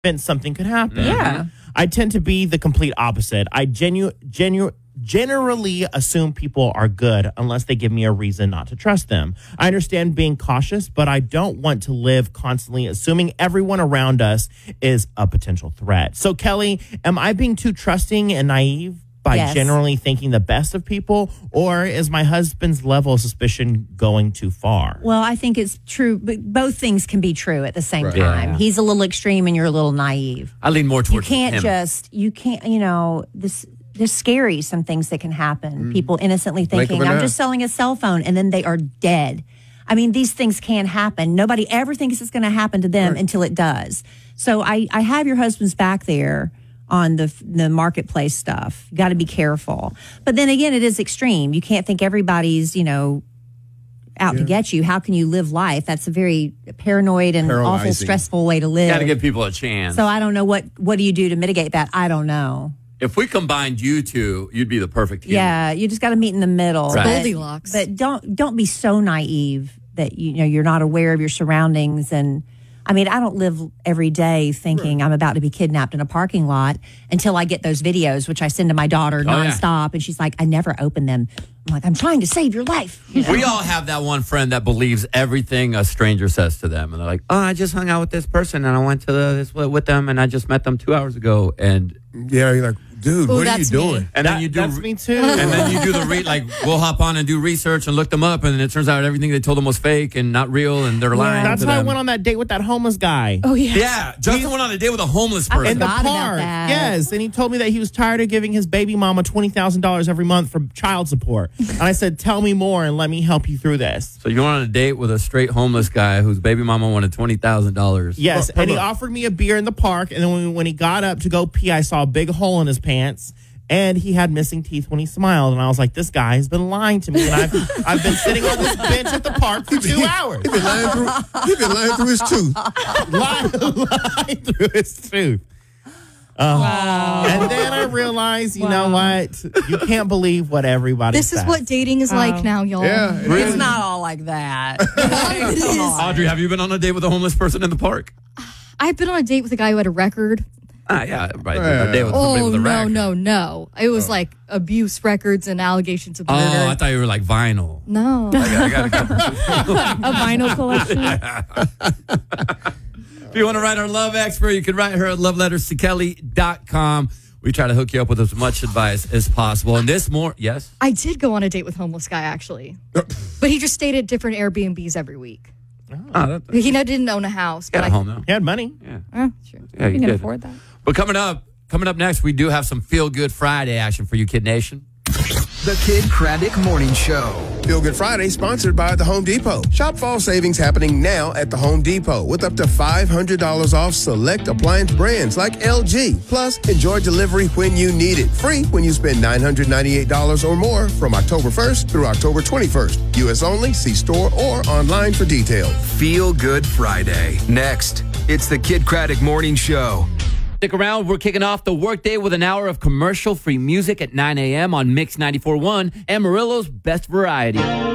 convinced something could happen. Yeah. I tend to be the complete opposite. I generally assume people are good unless they give me a reason not to trust them. I understand being cautious, but I don't want to live constantly assuming everyone around us is a potential threat. So, Kelly, am I being too trusting and naive by generally thinking the best of people, or is my husband's level of suspicion going too far? Well, I think it's true, but both things can be true at the same time. Yeah. He's a little extreme and you're a little naive. I lean more towards him. There's scary, some things that can happen. People innocently thinking, I'm just selling a cell phone, and then they are dead. I mean, these things can happen. Nobody ever thinks it's going to happen to them until it does. So I have your husband's back there on the marketplace stuff. You got to be careful. But then again, it is extreme. You can't think everybody's, out to get you. How can you live life? That's a very paranoid and awful, stressful way to live. Got to give people a chance. So I don't know what do you do to mitigate that? I don't know. If we combined you two, you'd be the perfect team. Yeah, you just got to meet in the middle. Right. Goldilocks. But don't be so naive that you're not aware of your surroundings. And I mean, I don't live every day thinking I'm about to be kidnapped in a parking lot until I get those videos, which I send to my daughter nonstop, and she's like, I never open them. I'm like, I'm trying to save your life. We all have that one friend that believes everything a stranger says to them, and they're like, "Oh, I just hung out with this person, and I went to this with them, and I just met them 2 hours ago." And you're like, dude, what are you doing? And then you do that's me too. And then you do we'll hop on and do research and look them up, and it turns out everything they told them was fake and not real, and they're lying. That's to why them. I went on that date with that homeless guy. Oh, yeah. Yeah, Justin went on a date with a homeless person. In the forgot about park, that. yes. And he told me that he was tired of giving his baby mama $20,000 every month for child support. And I said, tell me more and let me help you through this. So you went on a date with a straight homeless guy whose baby mama wanted $20,000. Yes, and he offered me a beer in the park. And then when he got up to go pee, I saw a big hole in his pants. And he had missing teeth when he smiled. And I was like, this guy has been lying to me. And I've been sitting on this bench at the park for 2 hours. He's been lying through his tooth. lying through his tooth. Wow. And then I realized, you know what? You can't believe what everybody This says. is what dating is like now, y'all. Yeah, It's not all like that. Audrey, have you been on a date with a homeless person in the park? I've been on a date with a guy who had a record. Yeah, right. A date with somebody with a record. No. It was like abuse records and allegations of murder. Oh, I thought you were like vinyl. No. I got a couple. A vinyl collection. If you want to write our love expert, you can write her at lovelettersToKelly.com. We try to hook you up with as much advice as possible. And yes? I did go on a date with a homeless guy, actually. But he just stayed at different Airbnbs every week. He didn't own a house. Got But a home now. He had money. Yeah. Sure. Yeah, You can did. afford that. But coming up next, we do have some Feel Good Friday action for you, Kid Nation. The Kid Craddock Morning Show. Feel Good Friday, sponsored by the Home Depot. Shop fall savings happening now at the Home Depot with up to $500 off select appliance brands like LG. Plus, enjoy delivery when you need it. Free when you spend $998 or more from October 1st through October 21st. U.S. only. See store or online for details. Feel Good Friday. Next, it's the Kid Craddock Morning Show. Stick around. We're kicking off the workday with an hour of commercial-free music at 9 a.m. on Mix 94.1 and Amarillo's Best Variety.